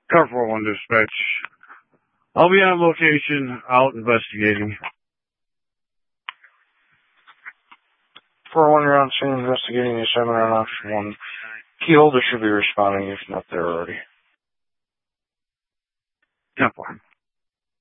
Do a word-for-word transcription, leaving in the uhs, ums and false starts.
Car four one dispatch. I'll be on location, out investigating. four one, you're on scene investigating the seven on option one. Keyholder should be responding if not there already. ten four.